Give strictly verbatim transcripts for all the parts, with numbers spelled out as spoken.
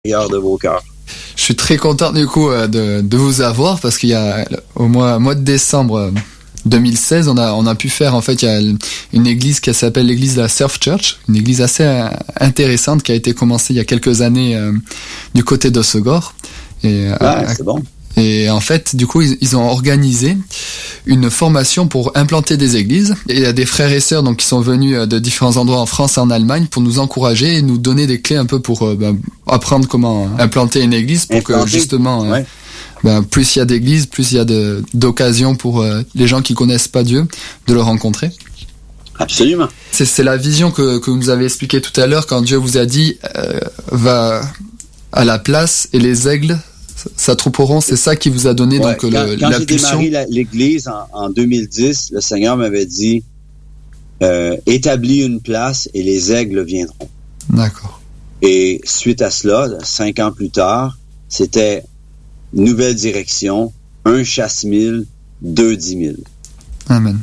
l'intérieur de vos cœurs. Je suis très content du coup de, de vous avoir parce qu'il y a au mois, mois de décembre deux mille seize, on a, on a pu faire, en fait, il y a une église qui s'appelle l'église de la Surf Church, une église assez intéressante qui a été commencée il y a quelques années euh, du côté d'Hossegor. Et, ah, euh, c'est bon. Et en fait, du coup, ils, ils ont organisé une formation pour implanter des églises. Et il y a des frères et sœurs donc qui sont venus de différents endroits en France et en Allemagne pour nous encourager et nous donner des clés un peu pour euh, ben, apprendre comment implanter une église pour implanter. que justement, ouais. euh, ben, plus il y a d'églises, plus il y a de, d'occasions pour euh, les gens qui connaissent pas Dieu de le rencontrer. Absolument. C'est, c'est la vision que, que vous nous avez expliqué tout à l'heure quand Dieu vous a dit euh, va à la place et les aigles s'attrouperont, c'est ça qui vous a donné ouais, donc quand, le, quand l'impulsion. Quand j'ai démarré la, l'église en, en deux mille dix, le Seigneur m'avait dit euh, établis une place et les aigles viendront. D'accord. Et suite à cela, cinq ans plus tard, c'était nouvelle direction, un chasse-mille, deux dix mille. Amen.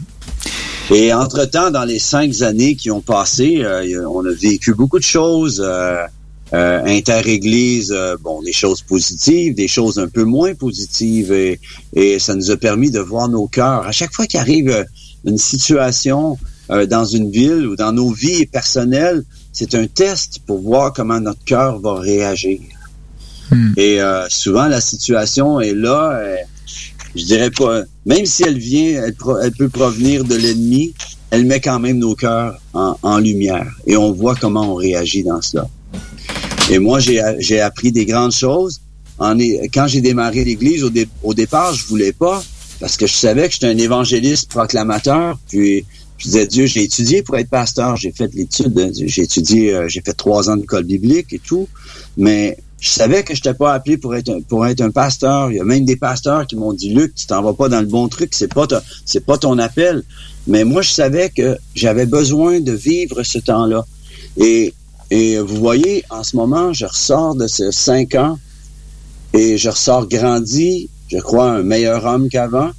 Et entre-temps, dans les cinq années qui ont passé, euh, on a vécu beaucoup de choses. Euh, Euh, inter-église, euh, bon, des choses positives, des choses un peu moins positives, et, et ça nous a permis de voir nos cœurs. À chaque fois qu'arrive euh, une situation euh, dans une ville ou dans nos vies personnelles, c'est un test pour voir comment notre cœur va réagir. Hmm. Et euh, souvent, la situation est là, euh, je dirais pas, même si elle vient, elle, pro, elle peut provenir de l'ennemi, elle met quand même nos cœurs en, en lumière, et on voit comment on réagit dans cela. Et moi, j'ai, j'ai appris des grandes choses. En, quand j'ai démarré l'Église, au, dé, au départ, je voulais pas, parce que je savais que j'étais un évangéliste proclamateur. Puis, je disais, Dieu, j'ai étudié pour être pasteur. J'ai fait l'étude, j'ai étudié, j'ai fait trois ans d'école biblique et tout. Mais je savais que je n'étais pas appelé pour être, un, pour être un pasteur. Il y a même des pasteurs qui m'ont dit, Luc, tu t'en vas pas dans le bon truc. C'est pas, ta, c'est pas ton appel. Mais moi, je savais que j'avais besoin de vivre ce temps-là. Et Et vous voyez, en ce moment, je ressors de ces cinq ans et je ressors grandi, je crois, un meilleur homme qu'avant.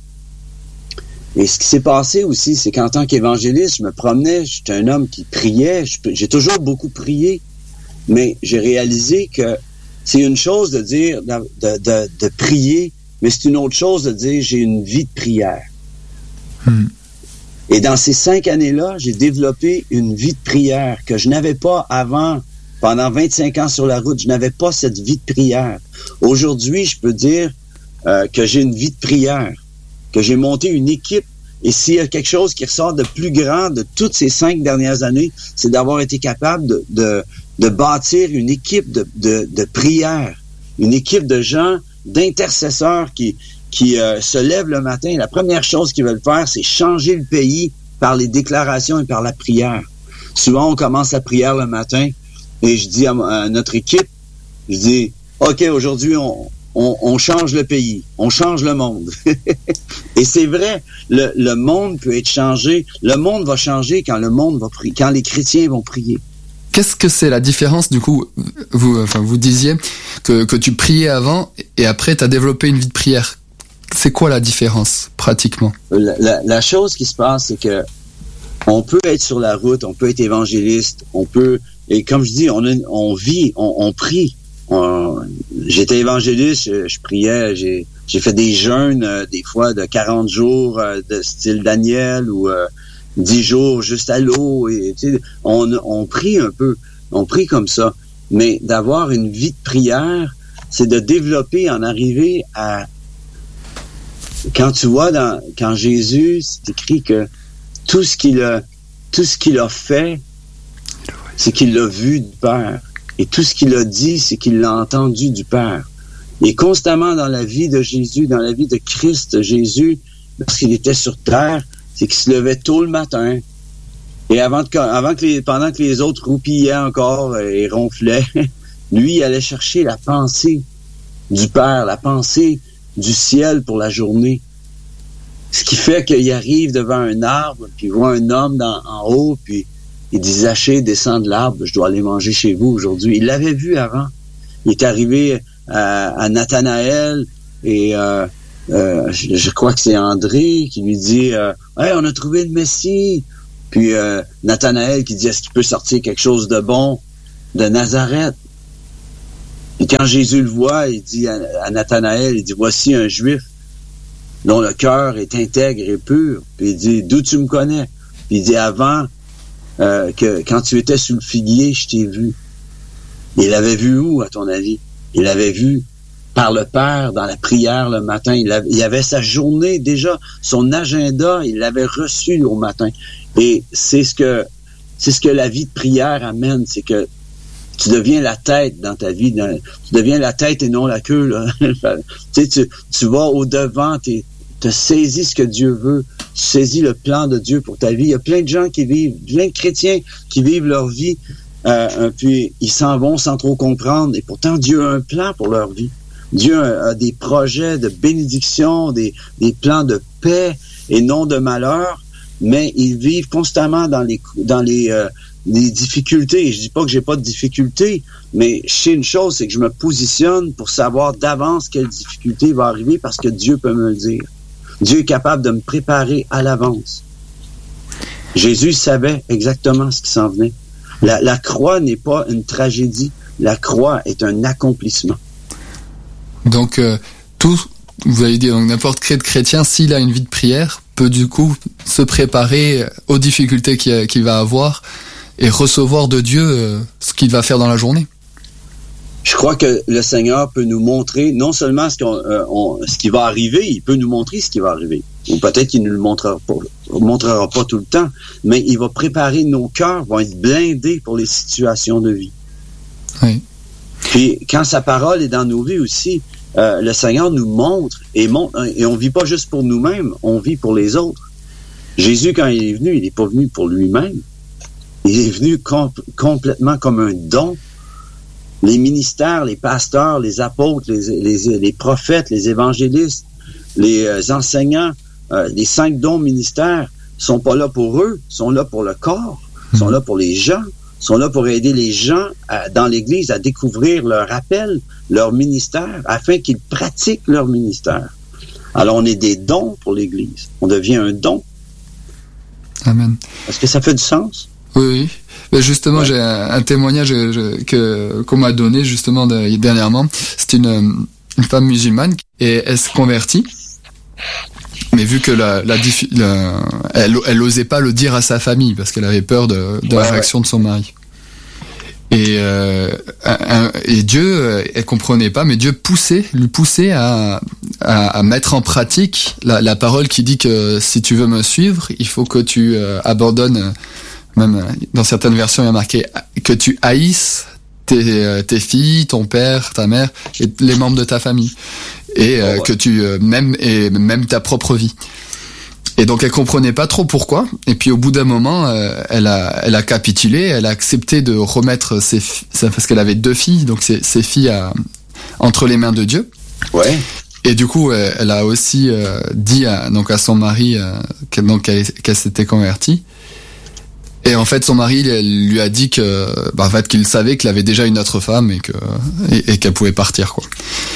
Et ce qui s'est passé aussi, c'est qu'en tant qu'évangéliste, je me promenais, j'étais un homme qui priait, j'ai toujours beaucoup prié, mais j'ai réalisé que c'est une chose de dire, de, de, de, de prier, mais c'est une autre chose de dire, j'ai une vie de prière. Hmm. Et dans ces cinq années-là, j'ai développé une vie de prière que je n'avais pas avant. Pendant vingt-cinq ans sur la route, je n'avais pas cette vie de prière. Aujourd'hui, je peux dire euh, que j'ai une vie de prière, que j'ai monté une équipe. Et s'il y a quelque chose qui ressort de plus grand de toutes ces cinq dernières années, c'est d'avoir été capable de, de, de bâtir une équipe de, de, de prière, une équipe de gens, d'intercesseurs qui... qui euh, se lèvent le matin, la première chose qu'ils veulent faire, c'est changer le pays par les déclarations et par la prière. Souvent, on commence la prière le matin et je dis à, à notre équipe, je dis, OK, aujourd'hui, on, on, on change le pays, on change le monde. Et c'est vrai, le, le monde peut être changé. Le monde va changer quand le monde va prier, quand les chrétiens vont prier. Qu'est-ce que c'est la différence, du coup, vous, enfin, vous disiez que, que tu priais avant et après, tu as développé une vie de prière. C'est quoi la différence, pratiquement? La, la, la chose qui se passe, c'est que on peut être sur la route, on peut être évangéliste, on peut... Et comme je dis, on, a, on vit, on, on prie. On, j'étais évangéliste, je, je priais, j'ai, j'ai fait des jeûnes, euh, des fois, de quarante jours, euh, de style Daniel, ou euh, dix jours juste à l'eau. Et, tu sais, on, on prie un peu, on prie comme ça. Mais d'avoir une vie de prière, c'est de développer, en arriver à... Quand tu vois, dans, quand Jésus, c'est écrit que tout ce qu'il a, tout ce qu'il a fait, c'est qu'il l'a vu du Père. Et tout ce qu'il a dit, c'est qu'il l'a entendu du Père. Et constamment dans la vie de Jésus, dans la vie de Christ Jésus, lorsqu'il était sur terre, c'est qu'il se levait tôt le matin. Et avant, de, avant que les, pendant que les autres roupillaient encore et ronflaient, lui, il allait chercher la pensée du Père, la pensée du ciel pour la journée. Ce qui fait qu'il arrive devant un arbre, puis il voit un homme dans, en haut, puis il dit, Zachée, descends de l'arbre, je dois aller manger chez vous aujourd'hui. Il l'avait vu avant. Il est arrivé à, à Nathanaël, et euh, euh, je, je crois que c'est André qui lui dit, euh, hey, on a trouvé le Messie. Puis euh, Nathanaël qui dit, est-ce qu'il peut sortir quelque chose de bon de Nazareth? Puis quand Jésus le voit, il dit à, à Nathanaël, il dit, voici un Juif dont le cœur est intègre et pur. Puis il dit, d'où tu me connais? Puis il dit, avant euh, que quand tu étais sous le figuier, je t'ai vu. Il l'avait vu où, à ton avis? Il l'avait vu par le Père dans la prière le matin. Il avait, il avait sa journée déjà, son agenda, il l'avait reçu au matin. Et c'est ce que c'est ce que la vie de prière amène, c'est que tu deviens la tête dans ta vie, dans, tu deviens la tête et non la queue, là. tu sais, tu, tu vas au-devant, tu te saisis ce que Dieu veut, tu saisis le plan de Dieu pour ta vie. Il y a plein de gens qui vivent, plein de chrétiens qui vivent leur vie, euh, puis ils s'en vont sans trop comprendre, et pourtant Dieu a un plan pour leur vie. Dieu a, a des projets de bénédiction, des, des plans de paix et non de malheur, mais ils vivent constamment dans les dans les, euh, les difficultés. Et je dis pas que j'ai pas de difficultés, mais je sais une chose, c'est que je me positionne pour savoir d'avance quelle difficulté va arriver parce que Dieu peut me le dire. Dieu est capable de me préparer à l'avance. Jésus savait exactement ce qui s'en venait. La, la croix n'est pas une tragédie. La croix est un accomplissement. Donc, euh, tout, vous avez dit, donc n'importe quel chrétien, s'il a une vie de prière, peut du coup se préparer aux difficultés qu'il, qu'il va avoir et recevoir de Dieu euh, ce qu'il va faire dans la journée. Je crois que le Seigneur peut nous montrer non seulement ce, qu'on, euh, on, ce qui va arriver, il peut nous montrer ce qui va arriver. Ou peut-être qu'il ne le montrera pas, montrera pas tout le temps, mais il va préparer nos cœurs, vont être blindés pour les situations de vie. Oui. Puis quand sa parole est dans nos vies aussi, euh, le Seigneur nous montre et, montre, et on vit pas juste pour nous-mêmes, on vit pour les autres. Jésus, quand il est venu, il n'est pas venu pour lui-même. Il est venu com- complètement comme un don. Les ministères, les pasteurs, les apôtres, les, les, les prophètes, les évangélistes, les euh, enseignants, euh, les cinq dons ministères sont pas là pour eux, sont là pour le corps, sont là pour les gens, sont là pour aider les gens à, dans l'Église à découvrir leur appel, leur ministère, afin qu'ils pratiquent leur ministère. Alors, on est des dons pour l'Église. On devient un don. Amen. Est-ce que ça fait du sens? Oui, oui. Mais justement, ouais. j'ai un, un témoignage je, que, qu'on m'a donné justement de, dernièrement. C'est une, une femme musulmane et elle se convertit. Mais vu que la, la, la elle, elle osait pas le dire à sa famille parce qu'elle avait peur de, de ouais, la réaction ouais. de son mari. Et, euh, un, et Dieu, elle comprenait pas, mais Dieu poussait, lui poussait à, à, à mettre en pratique la, la parole qui dit que si tu veux me suivre, il faut que tu euh, abandonnes, même dans certaines versions il y a marqué que tu haïsses tes, tes filles, ton père, ta mère et les membres de ta famille. Et euh, oh ouais. que tu euh, même et même ta propre vie. Et donc elle comprenait pas trop pourquoi. Et puis au bout d'un moment, euh, elle a elle a capitulé, elle a accepté de remettre ses fi- parce qu'elle avait deux filles, donc ses, ses filles à, entre les mains de Dieu. Ouais. Et du coup, elle, elle a aussi euh, dit à, donc à son mari euh, qu'elle, donc qu'elle, qu'elle s'était convertie. Et en fait, son mari elle, lui a dit que bah, en fait qu'il savait qu'elle avait déjà une autre femme et que et, et qu'elle pouvait partir quoi.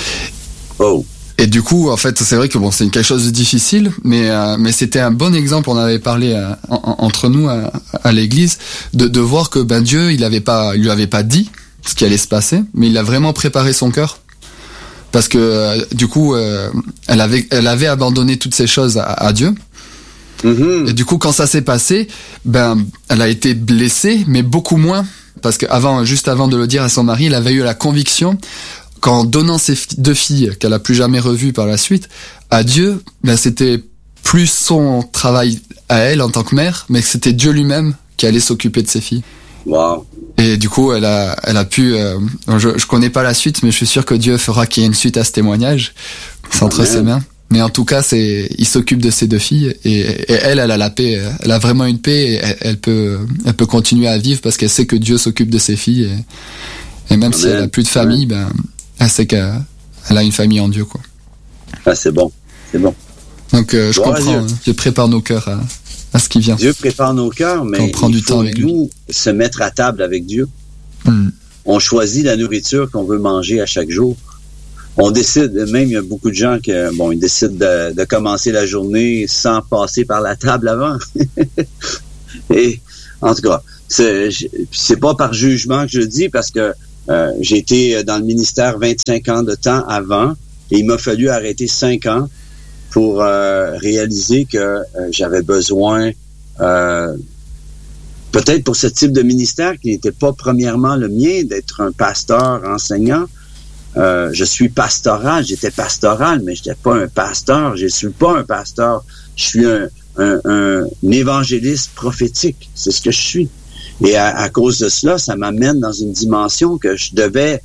Oh. Et du coup, en fait, c'est vrai que bon, c'est quelque chose de difficile, mais euh, mais c'était un bon exemple. On avait parlé euh, en, entre nous à, à l'église de, de voir que ben Dieu, il avait pas, il lui avait pas dit ce qui allait se passer, mais il a vraiment préparé son cœur parce que euh, du coup, euh, elle avait elle avait abandonné toutes ces choses à, à Dieu. Mm-hmm. Et du coup, quand ça s'est passé, ben elle a été blessée, mais beaucoup moins parce que avant, juste avant de le dire à son mari, elle avait eu la conviction qu'en donnant ses deux filles, qu'elle a plus jamais revues par la suite, à Dieu, ben c'était plus son travail à elle en tant que mère, mais que c'était Dieu lui-même qui allait s'occuper de ses filles. Wow. Et du coup, elle a, elle a pu. Euh, je, je connais pas la suite, mais je suis sûr que Dieu fera qu'il y ait une suite à ce témoignage. C'est entre ses mains. Mais en tout cas, c'est, il s'occupe de ses deux filles et, et elle, elle a la paix. Elle a vraiment une paix. Et elle, elle peut, elle peut continuer à vivre parce qu'elle sait que Dieu s'occupe de ses filles. Et, et même Amen. Si elle a plus de famille, ben. Elle sait qu'elle a une famille en Dieu, quoi. Ah, c'est bon, c'est bon. Donc, euh, je bon, comprends. Dieu. Dieu prépare nos cœurs à, à ce qui vient. Dieu prépare nos cœurs, mais on prend il du faut temps avec nous lui. Se mettre à table avec Dieu. Mm. On choisit la nourriture qu'on veut manger à chaque jour. On décide, même il y a beaucoup de gens qui, bon, ils décident de, de commencer la journée sans passer par la table avant. Et en tout cas, c'est, c'est pas par jugement que je le dis, parce que euh, j'ai été dans le ministère vingt-cinq ans de temps avant et il m'a fallu arrêter cinq ans pour euh, réaliser que euh, j'avais besoin, euh, peut-être pour ce type de ministère qui n'était pas premièrement le mien, d'être un pasteur enseignant. Euh, je suis pastoral, j'étais pastoral, mais je n'étais pas un pasteur, je ne suis pas un pasteur, je suis un, un, un, un évangéliste prophétique, c'est ce que je suis. Et à, à cause de cela, ça m'amène dans une dimension que je devais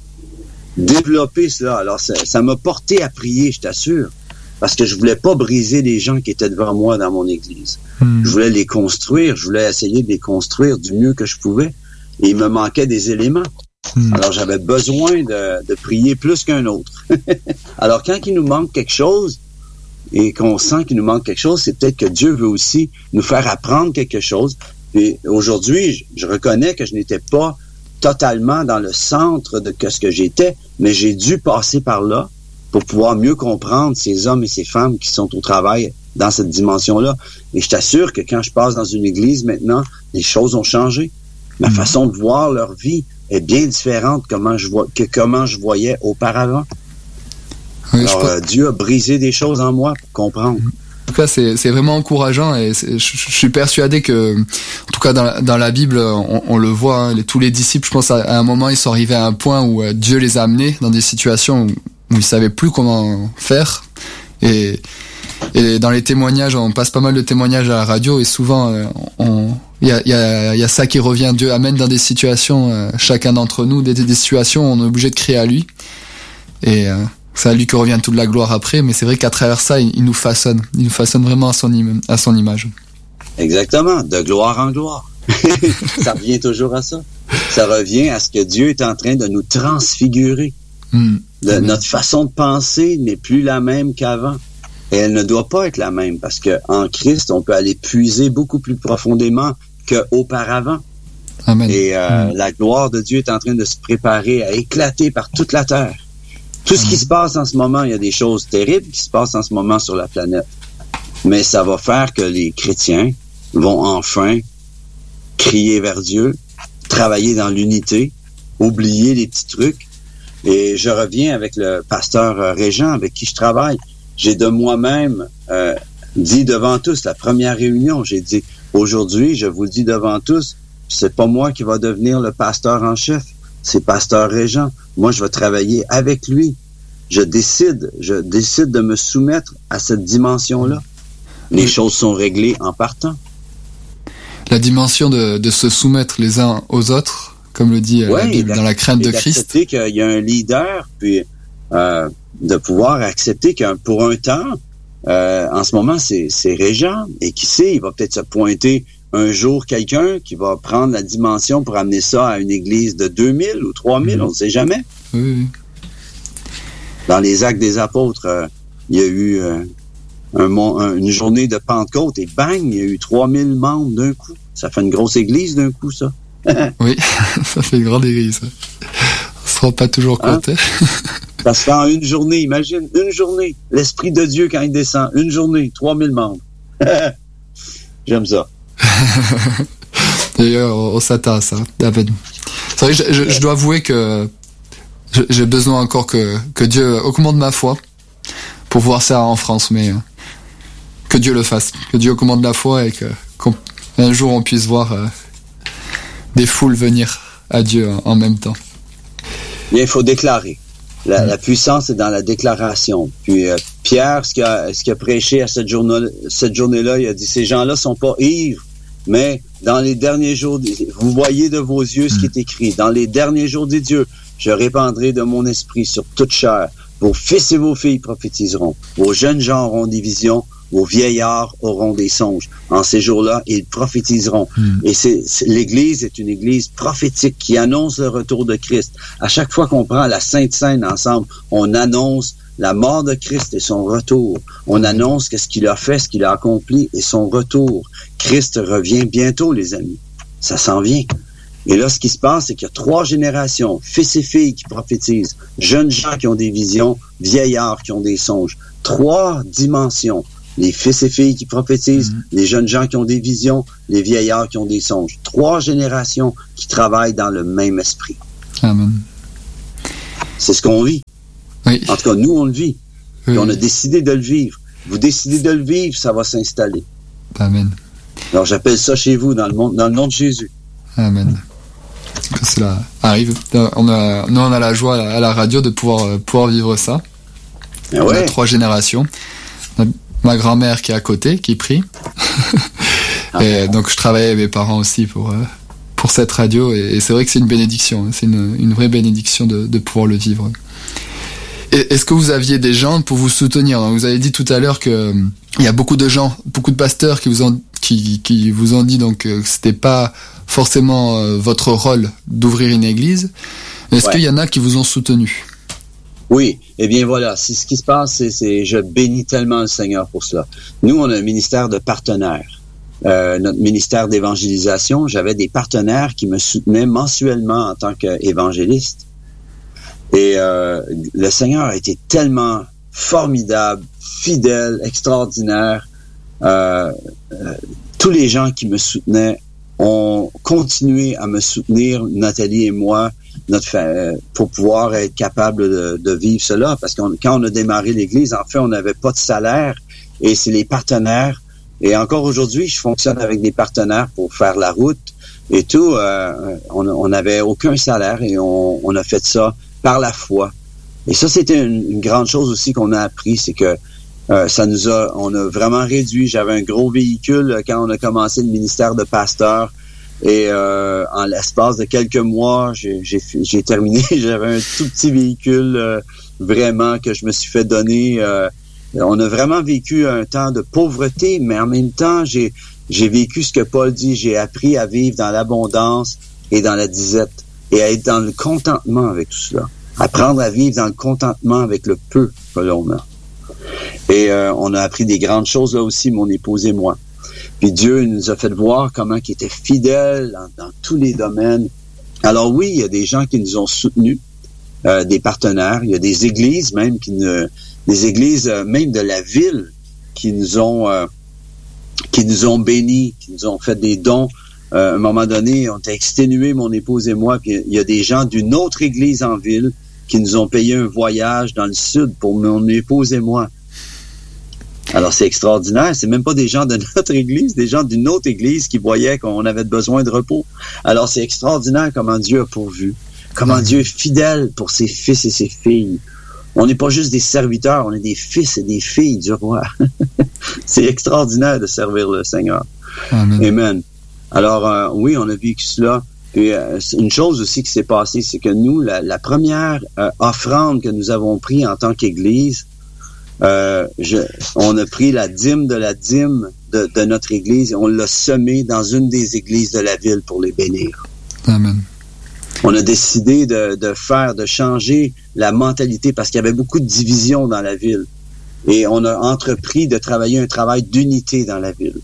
développer cela. Alors, ça, ça m'a porté à prier, je t'assure, parce que je voulais pas briser les gens qui étaient devant moi dans mon église. Mmh. Je voulais les construire, je voulais essayer de les construire du mieux que je pouvais. Et il me manquait des éléments. Mmh. Alors, j'avais besoin de, de prier plus qu'un autre. Alors, quand il nous manque quelque chose, et qu'on sent qu'il nous manque quelque chose, c'est peut-être que Dieu veut aussi nous faire apprendre quelque chose. Et aujourd'hui, je reconnais que je n'étais pas totalement dans le centre de ce que j'étais, mais j'ai dû passer par là pour pouvoir mieux comprendre ces hommes et ces femmes qui sont au travail dans cette dimension-là. Et je t'assure que quand je passe dans une église maintenant, les choses ont changé. Ma mmh. façon de voir leur vie est bien différente comment je vois, que comment je voyais auparavant. Oui, Alors, peux... euh, Dieu a brisé des choses en moi pour comprendre. En tout cas, c'est, c'est vraiment encourageant et c'est, je, je suis persuadé que, en tout cas dans la, dans la Bible, on, on le voit, hein, les, tous les disciples, je pense à, à un moment, ils sont arrivés à un point où euh, Dieu les a amenés dans des situations où, où ils savaient plus comment faire. Et, et dans les témoignages, on passe pas mal de témoignages à la radio et souvent, euh, on, il y a, y a, y a ça qui revient. Dieu amène dans des situations, euh, chacun d'entre nous, des, des situations où on est obligé de crier à lui. Et euh, c'est à lui que revient toute la gloire après, mais c'est vrai qu'à travers ça, il, il nous façonne. Il nous façonne vraiment à son, im- à son image. Exactement, de gloire en gloire. Ça revient toujours à ça. Ça revient à ce que Dieu est en train de nous transfigurer. Mmh. Le, mmh. Notre façon de penser n'est plus la même qu'avant. Et elle ne doit pas être la même, parce qu'en Christ, on peut aller puiser beaucoup plus profondément qu'auparavant. Amen. Et euh, mmh. la gloire de Dieu est en train de se préparer à éclater par toute la terre. Tout ce qui se passe en ce moment, il y a des choses terribles qui se passent en ce moment sur la planète. Mais ça va faire que les chrétiens vont enfin crier vers Dieu, travailler dans l'unité, oublier les petits trucs. Et je reviens avec le pasteur Régent avec qui je travaille. J'ai de moi-même euh, dit devant tous, la première réunion, j'ai dit, aujourd'hui, je vous le dis devant tous, c'est pas moi qui va devenir le pasteur en chef. C'est pasteur Régent. Moi, je vais travailler avec lui. Je décide, je décide de me soumettre à cette dimension-là. Les oui. choses sont réglées en partant. La dimension de, de se soumettre les uns aux autres, comme le dit ouais, la Bible, dans la crainte de Christ. D'accepter qu'il y a un leader, puis euh, de pouvoir accepter qu'un pour un temps, euh, en ce moment, c'est, c'est Régent. Et qui sait, il va peut-être se pointer un jour quelqu'un qui va prendre la dimension pour amener ça à une église de deux mille ou trois mille, mmh. on ne sait jamais. Oui, oui. Dans les Actes des Apôtres, euh, il y a eu euh, un, un, une journée de Pentecôte et bang, il y a eu trois mille membres d'un coup. Ça fait une grosse église d'un coup, ça. Oui, ça fait une grande église. On ne se rend pas toujours compte. Hein? Parce qu'en une journée, imagine, une journée, l'Esprit de Dieu quand il descend, une journée, trois mille membres. J'aime ça. D'ailleurs, on s'attend à ça, David. C'est vrai, je, je, je dois avouer que j'ai besoin encore que, que Dieu augmente ma foi pour voir ça en France, mais euh, que Dieu le fasse, que Dieu augmente la foi et que qu'un jour on puisse voir euh, des foules venir à Dieu en, en même temps. Il faut déclarer. La, mmh. la puissance est dans la déclaration. Puis euh, Pierre, ce qu'il a, ce qu'il a prêché à cette journée, cette journée-là, il a dit, ces gens-là sont pas ivres, mais dans les derniers jours, vous voyez de vos yeux ce mmh. qui est écrit. Dans les derniers jours des dieux, je répandrai de mon esprit sur toute chair. Vos fils et vos filles prophétiseront. Vos jeunes gens auront des visions. Vos vieillards auront des songes. En ces jours-là, ils prophétiseront. Mm. Et c'est, c'est, l'Église est une Église prophétique qui annonce le retour de Christ. À chaque fois qu'on prend la Sainte Seine ensemble, on annonce la mort de Christ et son retour. On annonce qu'est-ce qu'il a fait, ce qu'il a accompli et son retour. Christ revient bientôt, les amis. Ça s'en vient. Et là, ce qui se passe, c'est qu'il y a trois générations, fils et filles qui prophétisent, jeunes gens qui ont des visions, vieillards qui ont des songes. Trois dimensions. Les fils et filles qui prophétisent, mmh. les jeunes gens qui ont des visions, les vieillards qui ont des songes. Trois générations qui travaillent dans le même esprit. Amen. C'est ce qu'on vit. Oui. En tout cas, nous, on le vit. Oui. Et on a décidé de le vivre. Vous décidez de le vivre, ça va s'installer. Amen. Alors, j'appelle ça chez vous, dans le, monde, dans le nom de Jésus. Amen. Que cela arrive. On a, nous, on a la joie à la radio de pouvoir, pouvoir vivre ça. Ouais. On a trois générations. Ma grand-mère qui est à côté, qui prie. Et donc, je travaille avec mes parents aussi pour, pour cette radio. Et c'est vrai que c'est une bénédiction. C'est une, une vraie bénédiction de, de pouvoir le vivre. Et est-ce que vous aviez des gens pour vous soutenir? Vous avez dit tout à l'heure que il y a beaucoup de gens, beaucoup de pasteurs qui vous ont, qui, qui vous ont dit donc que c'était pas forcément euh, votre rôle d'ouvrir une église. Est-ce ouais. qu'il y en a qui vous ont soutenu? Oui, eh bien voilà, c'est ce qui se passe, c'est, c'est je bénis tellement le Seigneur pour cela. Nous, on a un ministère de partenaires. Euh, notre ministère d'évangélisation, j'avais des partenaires qui me soutenaient mensuellement en tant qu'évangéliste. Et euh, le Seigneur a été tellement formidable, fidèle, extraordinaire. Euh, euh, tous les gens qui me soutenaient ont continué à me soutenir, Nathalie et moi, notre euh, pour pouvoir être capable de, de vivre cela. Parce que quand on a démarré l'Église, en fait, on n'avait pas de salaire et c'est les partenaires. Et encore aujourd'hui, je fonctionne avec des partenaires pour faire la route et tout. Euh, on n'avait aucun salaire et on, on a fait ça par la foi. Et ça, c'était une, une grande chose aussi qu'on a appris, c'est que euh, ça nous a, on a vraiment réduit. J'avais un gros véhicule quand on a commencé le ministère de pasteur et euh, en l'espace de quelques mois, j'ai, j'ai, j'ai terminé. J'avais un tout petit véhicule euh, vraiment que je me suis fait donner. Euh, on a vraiment vécu un temps de pauvreté, mais en même temps, j'ai, j'ai vécu ce que Paul dit. J'ai appris à vivre dans l'abondance et dans la disette. Et à être dans le contentement avec tout cela. Apprendre à vivre dans le contentement avec le peu que l'on a. Et euh, on a appris des grandes choses là aussi, mon épouse et moi. Puis Dieu nous a fait voir comment il était fidèle dans, dans tous les domaines. Alors oui, il y a des gens qui nous ont soutenus, euh, des partenaires. Il y a des églises même, qui ne, des églises euh, même de la ville qui nous ont, euh, qui nous ont bénis, qui nous ont fait des dons. Euh, à un moment donné, on était exténués, mon épouse et moi, puis il y a des gens d'une autre église en ville qui nous ont payé un voyage dans le sud pour mon épouse et moi. Alors, c'est extraordinaire. C'est même pas des gens de notre église, des gens d'une autre église qui voyaient qu'on avait besoin de repos. Alors, c'est extraordinaire comment Dieu a pourvu, comment Dieu est fidèle pour ses fils et ses filles. On n'est pas juste des serviteurs, on est des fils et des filles du roi. C'est extraordinaire de servir le Seigneur. Amen. Amen. Alors, euh, oui, on a vécu cela. Et euh, une chose aussi qui s'est passée, c'est que nous, la, la première euh, offrande que nous avons prise en tant qu'Église, euh, je, on a pris la dîme de la dîme de, de notre Église et on l'a semée dans une des églises de la ville pour les bénir. Amen. On a décidé de, de faire, de changer la mentalité parce qu'il y avait beaucoup de divisions dans la ville. Et on a entrepris de travailler un travail d'unité dans la ville.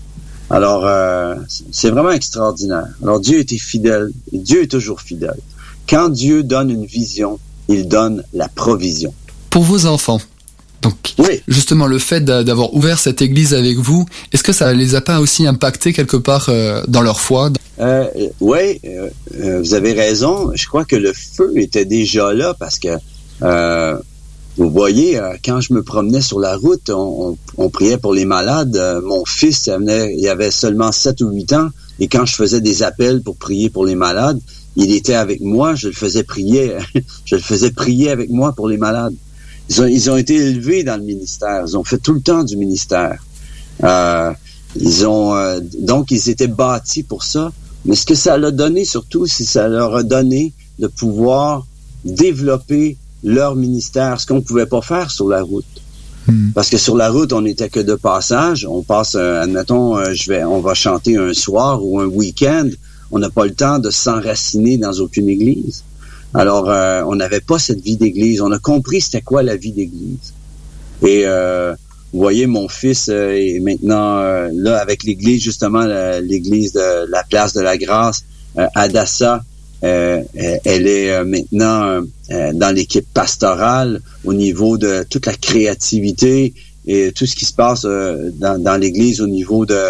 Alors, euh, c'est vraiment extraordinaire. Alors, Dieu était fidèle. Et Dieu est toujours fidèle. Quand Dieu donne une vision, il donne la provision. Pour vos enfants, donc, oui. Justement, le fait d'avoir ouvert cette église avec vous, est-ce que ça les a pas aussi impactés quelque part euh, dans leur foi? Euh, oui, euh, vous avez raison. Je crois que le feu était déjà là parce que... Euh, Vous voyez, quand je me promenais sur la route, on, on, on priait pour les malades. Mon fils, il, venait, il avait seulement sept ou huit ans, et quand je faisais des appels pour prier pour les malades, il était avec moi, je le faisais prier, je le faisais prier avec moi pour les malades. Ils ont, ils ont été élevés dans le ministère, ils ont fait tout le temps du ministère. Euh, ils ont euh, donc ils étaient bâtis pour ça. Mais ce que ça leur a donné surtout, c'est que ça leur a donné de pouvoir développer leur ministère, ce qu'on ne pouvait pas faire sur la route. Hmm. Parce que sur la route, on n'était que de passage. On passe, euh, admettons, euh, je vais, on va chanter un soir ou un week-end. On n'a pas le temps de s'enraciner dans aucune église. Alors, euh, on n'avait pas cette vie d'église. On a compris c'était quoi la vie d'église. Et euh, vous voyez, mon fils euh, est maintenant euh, là avec l'église, justement, la, l'église de la Place de la Grâce, euh, Adassa. Euh, elle est euh, maintenant euh, dans l'équipe pastorale au niveau de toute la créativité et tout ce qui se passe euh, dans, dans l'Église au niveau de,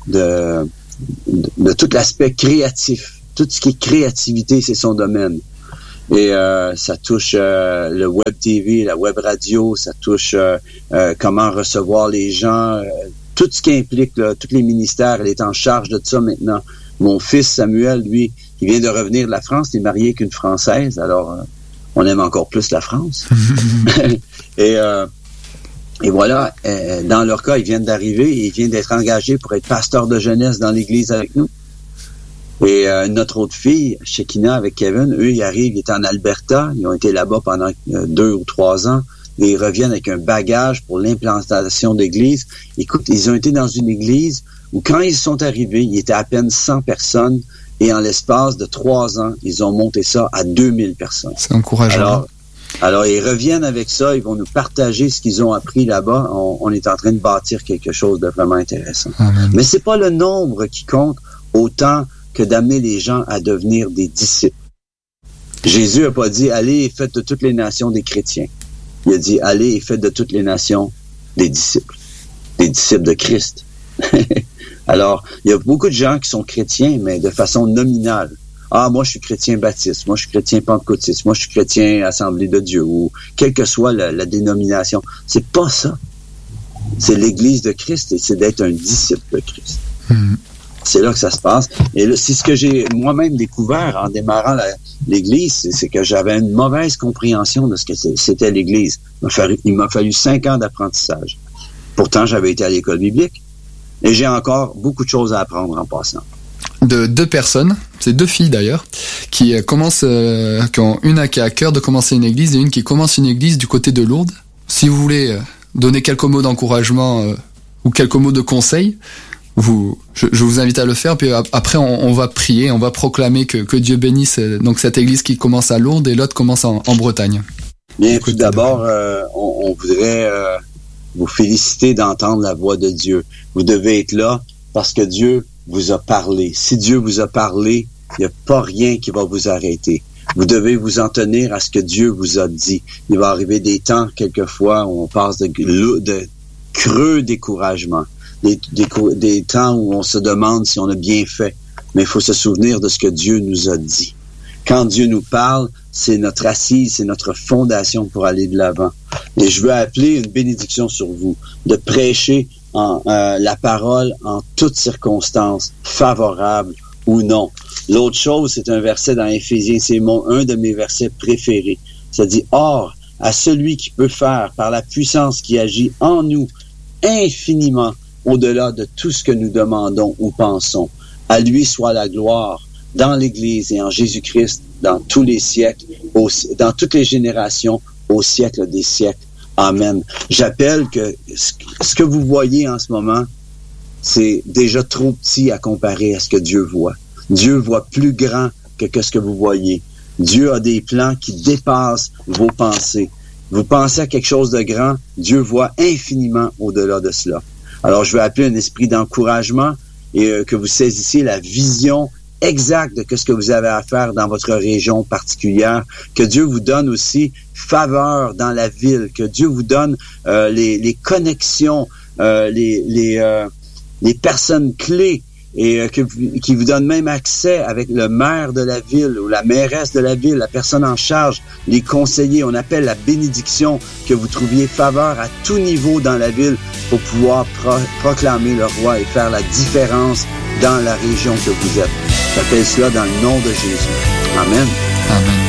de, de, de tout l'aspect créatif. Tout ce qui est créativité, c'est son domaine. Et euh, ça touche euh, le web T V, la web radio, ça touche euh, euh, comment recevoir les gens, euh, tout ce qui implique, là, tous les ministères, elle est en charge de ça maintenant. Mon fils Samuel, lui, qui vient de revenir de la France, il est marié avec une Française, alors euh, on aime encore plus la France. et, euh, et voilà, euh, dans leur cas, ils viennent d'arriver et ils viennent d'être engagés pour être pasteurs de jeunesse dans l'église avec nous. Et euh, notre autre fille, Shekinah, avec Kevin, eux, ils arrivent, ils étaient en Alberta, ils ont été là-bas pendant euh, deux ou trois ans, et ils reviennent avec un bagage pour l'implantation d'église. Écoute, ils ont été dans une église où quand ils sont arrivés, il était à peine cent personnes, et en l'espace de trois ans, ils ont monté ça à deux mille personnes. C'est encourageant. Alors, alors, ils reviennent avec ça, ils vont nous partager ce qu'ils ont appris là-bas. On, on est en train de bâtir quelque chose de vraiment intéressant. Amen. Mais c'est pas le nombre qui compte autant que d'amener les gens à devenir des disciples. Jésus n'a pas dit « Allez et faites de toutes les nations des chrétiens ». Il a dit « Allez et faites de toutes les nations des disciples », des disciples de Christ. Alors, il y a beaucoup de gens qui sont chrétiens, mais de façon nominale. Ah, moi, je suis chrétien baptiste, moi, je suis chrétien pentecôtiste, moi, je suis chrétien Assemblée de Dieu, ou quelle que soit la, la dénomination. C'est pas ça. C'est l'Église de Christ et c'est d'être un disciple de Christ. Mmh. C'est là que ça se passe. Et là, c'est ce que j'ai moi-même découvert en démarrant la, l'Église, c'est, c'est que j'avais une mauvaise compréhension de ce que c'était l'Église. Il m'a fallu, il m'a fallu cinq ans d'apprentissage. Pourtant, j'avais été à l'école biblique et j'ai encore beaucoup de choses à apprendre en passant. De deux personnes, c'est deux filles d'ailleurs, qui commencent, euh, qui ont une qui a à cœur de commencer une église et une qui commence une église du côté de Lourdes. Si vous voulez euh, donner quelques mots d'encouragement euh, ou quelques mots de conseil, vous, je, je vous invite à le faire. Puis après, on, on va prier, on va proclamer que, que Dieu bénisse euh, donc cette église qui commence à Lourdes et l'autre commence en, en Bretagne. Bien, tout d'abord, euh, on, on voudrait euh, vous féliciter d'entendre la voix de Dieu. Vous devez être là parce que Dieu vous a parlé. Si Dieu vous a parlé, il n'y a pas rien qui va vous arrêter. Vous devez vous en tenir à ce que Dieu vous a dit. Il va arriver des temps, quelquefois, où on passe de, de creux découragement. Des, des, des temps où on se demande si on a bien fait. Mais il faut se souvenir de ce que Dieu nous a dit. Quand Dieu nous parle, c'est notre assise, c'est notre fondation pour aller de l'avant. Et je veux appeler une bénédiction sur vous, de prêcher en, euh, la parole en toutes circonstances, favorables ou non. L'autre chose, c'est un verset dans Éphésiens, c'est mon, un de mes versets préférés. Ça dit « Or, à celui qui peut faire, par la puissance qui agit en nous, infiniment au-delà de tout ce que nous demandons ou pensons, à lui soit la gloire dans l'Église et en Jésus-Christ dans tous les siècles, au, dans toutes les générations, au siècle des siècles. Amen. » J'appelle que ce que vous voyez en ce moment, c'est déjà trop petit à comparer à ce que Dieu voit. Dieu voit plus grand que, que ce que vous voyez. Dieu a des plans qui dépassent vos pensées. Vous pensez à quelque chose de grand, Dieu voit infiniment au-delà de cela. Alors, je veux appeler un esprit d'encouragement et euh, que vous saisissiez la vision exacte de ce que vous avez à faire dans votre région particulière, que Dieu vous donne aussi faveur dans la ville, que Dieu vous donne euh, les, les connexions, euh, les, les, euh, les personnes clés et euh, que, qui vous donne même accès avec le maire de la ville ou la mairesse de la ville, la personne en charge, les conseillers. On appelle la bénédiction, que vous trouviez faveur à tout niveau dans la ville pour pouvoir pro- proclamer le roi et faire la différence dans la région que vous êtes. J'appelle cela dans le nom de Jésus. Amen. Amen.